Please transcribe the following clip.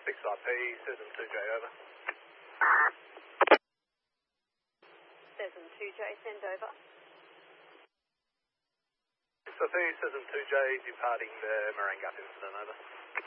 6IP, Cessna 2J, over. Cessna 2J, send over. 6IP, Cessna 2J, departing the Moran Gap incident, over.